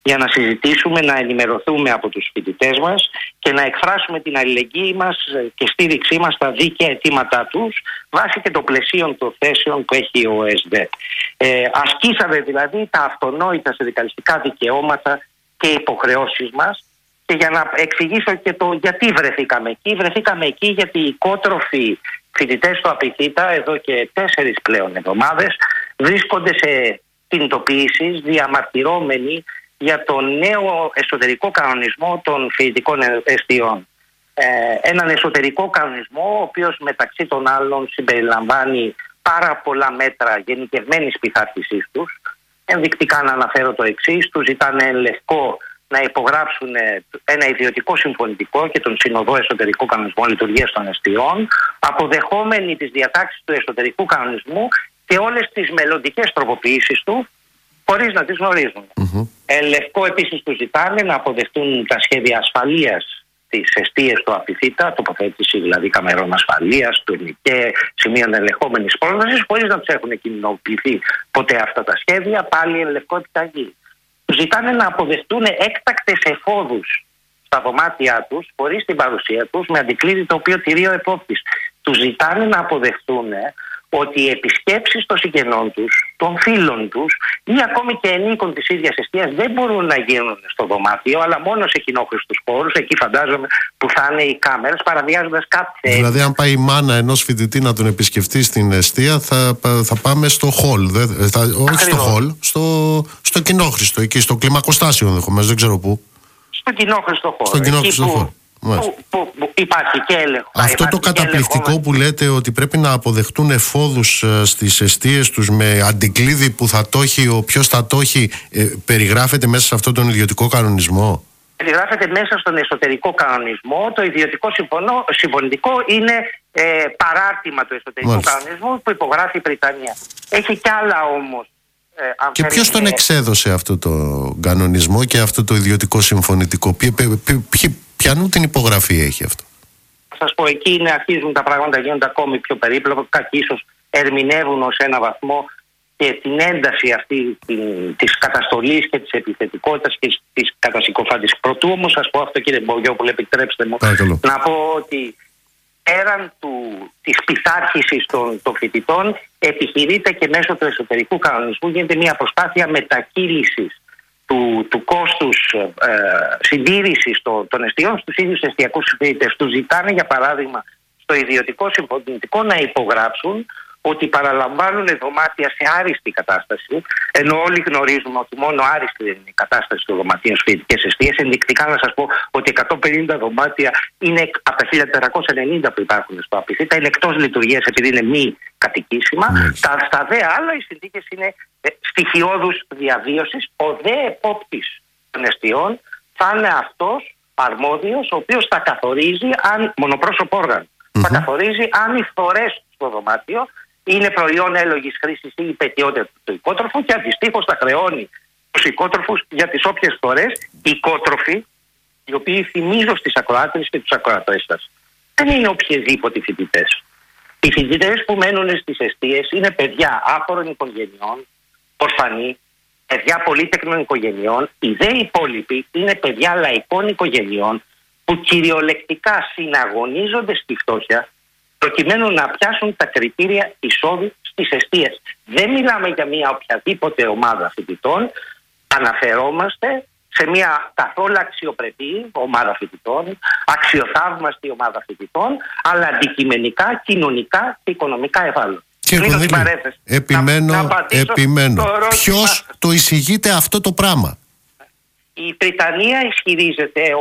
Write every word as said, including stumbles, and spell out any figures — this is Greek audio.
για να συζητήσουμε, να ενημερωθούμε από τους φοιτητές μας και να εκφράσουμε την αλληλεγγύη μας και στήριξή μας στα δίκαια αιτήματά τους, βάσει και των πλαισίων των θέσεων που έχει ο ΕΣΔΕ. Ε, ασκήσαμε δηλαδή τα αυτονόητα συνδικαλιστικά δικαιώματα και υποχρεώσεις μας. Και για να εξηγήσω και το γιατί βρεθήκαμε εκεί. Βρεθήκαμε εκεί γιατί οι οικότροφοι φοιτητές του Απιθύτα εδώ και τέσσερις πλέον εβδομάδες βρίσκονται σε κινητοποιήσεις διαμαρτυρώμενοι για τον νέο εσωτερικό κανονισμό των φοιτητικών εστιών. Ε, έναν εσωτερικό κανονισμό ο οποίος μεταξύ των άλλων συμπεριλαμβάνει πάρα πολλά μέτρα γενικευμένης πειθάρχησής τους. Ενδεικτικά να αναφέρω το εξής: τους ζητάνε λευκό να υπογράψουν ένα ιδιωτικό συμφωνητικό και τον συνοδό εσωτερικό κανονισμό λειτουργίας των εστιών, αποδεχόμενοι τις διατάξεις του εσωτερικού κανονισμού και όλες τις μελλοντικές τροποποιήσεις του, χωρίς να τις γνωρίζουν. Mm-hmm. Ε, λευκό επίσης τους ζητάνε να αποδεχτούν τα σχέδια ασφαλείας τις εστίες του Απιθύτα, τοποθέτηση δηλαδή καμερών ασφαλείας, τουρνικέ, σημείων ελεγχόμενης πρόσβασης, χωρίς να τους έχουν κοινοποιηθεί ποτέ αυτά τα σχέδια, πάλι εν λευκό επιταγή. Τους ζητάνε να αποδεχτούν έκτακτες εφόδους στα δωμάτια τους, χωρίς την παρουσία τους, με αντικλείδι το οποίο τηρεί ο επόπτης. Τους ζητάνε να αποδεχτούν ότι οι επισκέψεις των συγγενών τους, των φίλων τους ή ακόμη και ενίκων της ίδιας εστίας δεν μπορούν να γίνουν στο δωμάτιο, αλλά μόνο σε κοινόχρηστους χώρους, εκεί φαντάζομαι που θα είναι οι κάμερες, παραβιάζοντας κάποιες. Δηλαδή, αν πάει η μάνα ενός φοιτητή να τον επισκεφτεί στην εστία, θα, θα πάμε στο hall. Δεν, θα, όχι στο hall, στο, στο κοινόχρηστο, εκεί στο κλιμακοστάσιο ενδεχομένως, δεν ξέρω πού. Στο κοινόχρηστο χώρο. Στον κοινόχρηστο χώρο. Που, που, που υπάρχει και έλεγχο. Αυτό το καταπληκτικό που λέτε ότι πρέπει να αποδεχτούν εφόδους στις εστίες τους με αντικλείδι που θα το έχει, ο ποιος θα το έχει, ε, περιγράφεται μέσα σε αυτόν τον ιδιωτικό κανονισμό. Περιγράφεται μέσα στον εσωτερικό κανονισμό. Το ιδιωτικό συμφωνό, συμφωνητικό είναι ε, παράρτημα του εσωτερικού Μάλιστα. κανονισμού που υπογράφει η Βρυτανία. Έχει κι άλλα όμως. Ε, και ποιος τον εξέδωσε αυτό το κανονισμό και αυτό το ιδιωτικό συμφωνητικό? Ποιοι, ποιοι, ποιοι, ποιανού την υπογραφή έχει αυτό? Θα σας πω, εκεί είναι, αρχίζουν τα πράγματα, γίνονται ακόμη πιο περίπλοκα και ίσως ερμηνεύουν ως ένα βαθμό και την ένταση αυτή την, της καταστολής και της επιθετικότητας και της κατασυκοφάντησης. Πρωτού όμως σας πω αυτό, κύριε Μπογιόπουλε, επιτρέψτε μου Παρακαλώ. να πω ότι πέραν του, της πειθάρχησης των, των φοιτητών επιχειρείται και μέσω του εσωτερικού κανονισμού γίνεται μια προσπάθεια μετακύλησης του, του κόστους ε, συντήρησης των, των εστιών στους ίδιους εστιακούς φοιτητές. Τους ζητάνε για παράδειγμα στο ιδιωτικό συμφωνητικό να υπογράψουν ότι παραλαμβάνουν δωμάτια σε άριστη κατάσταση, ενώ όλοι γνωρίζουμε ότι μόνο άριστη είναι η κατάσταση των δωματίων στις φοιτητικές εστίες. Ενδεικτικά να σας πω ότι εκατόν πενήντα δωμάτια είναι από τα χίλια τετρακόσια ενενήντα που υπάρχουν στο Απιθύτα, είναι εκτός λειτουργίας επειδή είναι μη κατοικήσιμα. Mm. Τα, στα δε άλλα οι συνθήκες είναι ε, στοιχειώδους διαβίωσης. Ο δε επόπτης των εστιών θα είναι αυτός αρμόδιος, ο οποίος θα καθορίζει, αν μονοπρόσωπο όργανο, mm-hmm. θα καθορίζει αν οι φορές στο δωμάτιο είναι προϊόν έλογης χρήσης ή υπαιτιότητα του οικότροφου και αντιστοίχως θα χρεώνει τους οικότροφους για τις όποιες φορές οι οικότροφοι, οι οποίοι θυμίζω στις ακροάτριες και τους ακροατές σας, δεν είναι οποιασδήποτε φοιτητές. Οι φοιτητές που μένουν στις εστίες είναι παιδιά άφορων οικογενειών, ορφανοί, παιδιά πολύτεκνων οικογενειών. Οι δε υπόλοιποι είναι παιδιά λαϊκών οικογενειών που κυριολεκτικά συναγωνίζονται στη φτώχεια προκειμένου να πιάσουν τα κριτήρια εισόδου στις εστίες. Δεν μιλάμε για μια οποιαδήποτε ομάδα φοιτητών, αναφερόμαστε σε μια καθόλου αξιοπρεπή ομάδα φοιτητών, αξιοθαύμαστη ομάδα φοιτητών, αλλά αντικειμενικά, κοινωνικά και οικονομικά ευάλωτη. Κύριε Κονδύλη, επιμένω, να, να επιμένω. Ποιος το εισηγείται αυτό το πράγμα? Η Βρυτανία ισχυρίζεται